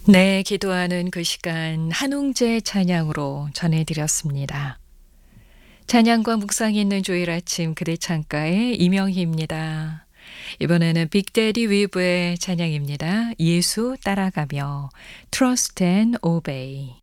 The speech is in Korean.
네, 기도하는 그 시간 한웅재 찬양으로 전해드렸습니다. 찬양과 묵상이 있는 주일 아침 그대 창가의 이명희입니다. 이번에는 빅데디 위브의 찬양입니다. 예수 따라가며 Trust and Obey.